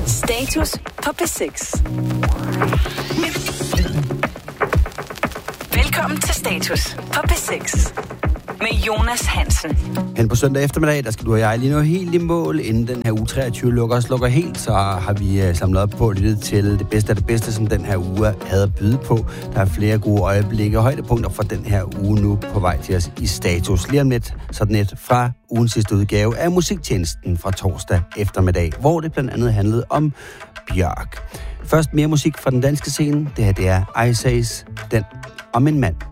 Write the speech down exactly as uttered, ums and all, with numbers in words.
Status på P seks. Velkommen til Status på P seks med Jonas Hansen. Hen på søndag eftermiddag, der skal du og jeg lige nå helt i mål, inden den her uge treogtyve lukker os lukker helt, så har vi uh, samlet op på og lyttet til det bedste af det bedste, som den her uge havde at byde på. Der er flere gode øjeblikke og højdepunkter for den her uge nu på vej til os i Status. Lige om lidt, sådan et fra ugens sidste udgave af Musiktjenesten fra torsdag eftermiddag, hvor det blandt andet handlede om Bjørk. Først mere musik fra den danske scene. Det her det er Ice Ace, den om en mand.